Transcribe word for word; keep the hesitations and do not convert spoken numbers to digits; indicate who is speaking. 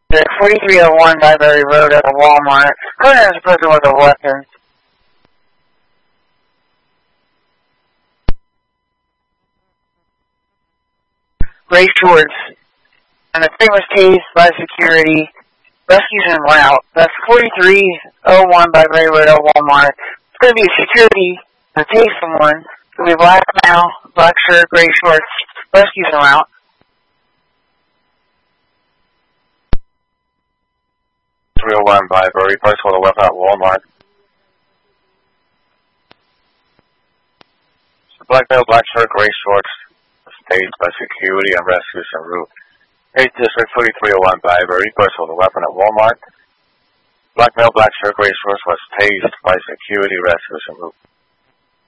Speaker 1: The forty-three oh one Library Road at a Walmart. Currently there's a person with a weapon. Gray shorts. And the thing was tased by security. Rescues en route. That's forty-three oh one Library Road at Walmart. It's going to be a security, a tased someone. It's going to be black male, black shirt, gray shorts. Rescues en route.
Speaker 2: three oh one Library, person with a weapon at Walmart. Black male, black shirt, gray shorts, staged by security and rescues en route. eighth District, forty-three oh one Library, person with a weapon at Walmart. Black male, black shirt, gray shorts was tased by security, rescues en route.